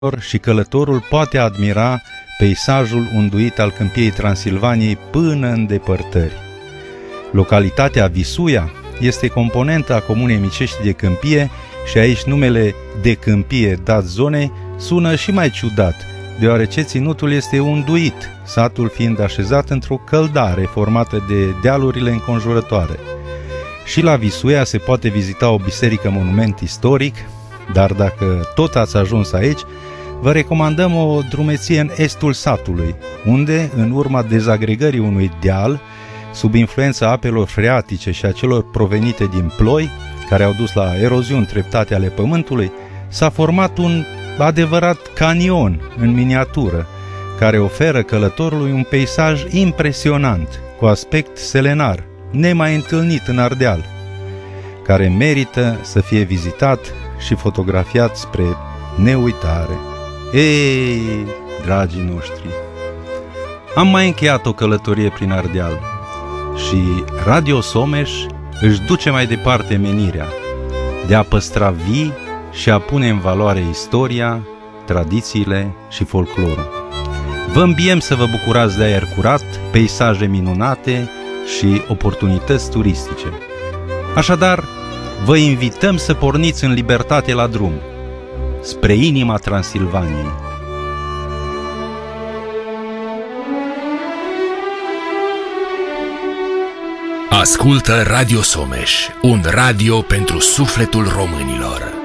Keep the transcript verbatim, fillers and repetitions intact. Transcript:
și călătorul poate admira peisajul unduit al câmpiei Transilvaniei până în depărtări. Localitatea Visuia este componentă a comunei Micești de Câmpie și aici numele de câmpie dat zonei sună și mai ciudat, deoarece ținutul este unduit, satul fiind așezat într-o căldare formată de dealurile înconjurătoare. Și la Visuia se poate vizita o biserică monument istoric, dar dacă tot ați ajuns aici, vă recomandăm o drumeție în estul satului, unde, în urma dezagregării unui deal, sub influența apelor freatice și a celor provenite din ploi, care au dus la eroziuni treptate ale pământului, s-a format un adevărat canion în miniatură, care oferă călătorului un peisaj impresionant, cu aspect selenar, nemai întâlnit în Ardeal, care merită să fie vizitat și fotografiat spre neuitare. Ei, dragii noștri, am mai încheiat o călătorie prin Ardeal și Radio Someș își duce mai departe menirea de a păstra vii și a pune în valoare istoria, tradițiile și folclorul. Vă îmbiem să vă bucurați de aer curat, peisaje minunate și oportunități turistice. Așadar, vă invităm să porniți în libertate la drum, spre inima Transilvaniei. Ascultă Radio Someș, un radio pentru sufletul românilor.